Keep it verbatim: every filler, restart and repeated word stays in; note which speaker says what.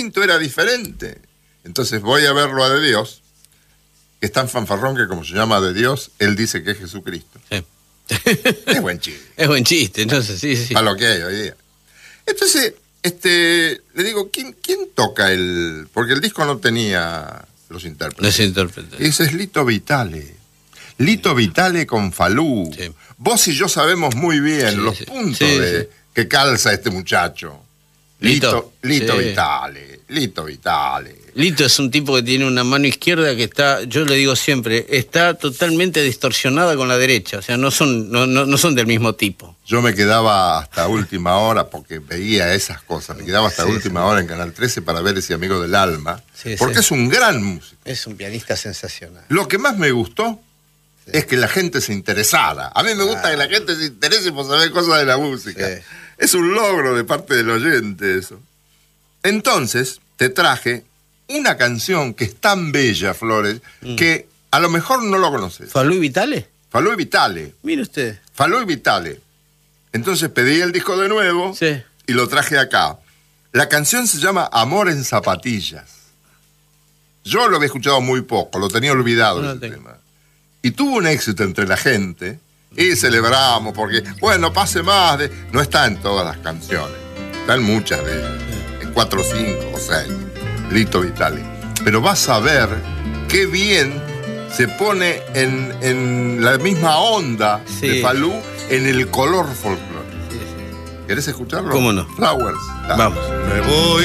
Speaker 1: distinto, era diferente. Entonces voy a verlo a De Dios, que es tan fanfarrón que como se llama De Dios, él dice que es Jesucristo.
Speaker 2: Sí.
Speaker 1: Es buen chiste.
Speaker 2: Es buen chiste, entonces, sí, sí.
Speaker 1: Para lo que hay hoy día. Entonces, este, le digo, ¿quién, quién toca el...? Porque el disco no tenía los intérpretes.
Speaker 2: Los intérpretes.
Speaker 1: Y ese es Lito Vitale. Lito Vitale con Falú.
Speaker 2: Sí.
Speaker 1: Vos y yo sabemos muy bien
Speaker 2: Sí,
Speaker 1: los
Speaker 2: sí.
Speaker 1: puntos
Speaker 2: Sí,
Speaker 1: de,
Speaker 2: sí.
Speaker 1: que calza este muchacho. Lito,
Speaker 2: Lito,
Speaker 1: Lito
Speaker 2: sí.
Speaker 1: Vitale, Lito Vitale.
Speaker 2: Lito es un tipo que tiene una mano izquierda que está, yo le digo siempre, está totalmente distorsionada con la derecha. O sea, no son, no, no, no son del mismo tipo.
Speaker 1: Yo me quedaba hasta última hora porque veía esas cosas. Me quedaba hasta
Speaker 2: Sí,
Speaker 1: última
Speaker 2: sí.
Speaker 1: hora en Canal trece para ver ese amigo del alma.
Speaker 2: Sí,
Speaker 1: porque
Speaker 2: sí.
Speaker 1: es un gran músico.
Speaker 2: Es un pianista sensacional.
Speaker 1: Lo que más me gustó
Speaker 2: Sí.
Speaker 1: es que la gente se interesara. A mí me gusta
Speaker 2: Ah.
Speaker 1: que la gente se interese por saber cosas de la música.
Speaker 2: Sí.
Speaker 1: Es un logro de parte del oyente eso. Entonces, te traje una canción que es tan bella, Flores,
Speaker 2: Mm.
Speaker 1: que a lo mejor no lo conoces.
Speaker 2: ¿Falú y Vitale?
Speaker 1: Falú y Vitale.
Speaker 2: Mire usted.
Speaker 1: Falú y Vitale. Entonces pedí el disco de nuevo
Speaker 2: Sí.
Speaker 1: y lo traje acá. La canción se llama Amor en Zapatillas. Yo lo había escuchado muy poco, lo tenía olvidado
Speaker 2: No lo
Speaker 1: ese
Speaker 2: tengo.
Speaker 1: tema. Y tuvo un éxito entre la gente y celebramos porque, bueno, pase más de... No está en todas las canciones, está en muchas de ellas, en cuatro, cinco o seis, Lito Vitale. Pero vas a ver qué bien se pone en, en la misma onda
Speaker 2: Sí.
Speaker 1: de Falú en el color folclórico.
Speaker 2: Sí, sí.
Speaker 1: ¿Querés escucharlo?
Speaker 2: ¿Cómo no?
Speaker 1: Flowers. Dale.
Speaker 2: Vamos.
Speaker 3: Me voy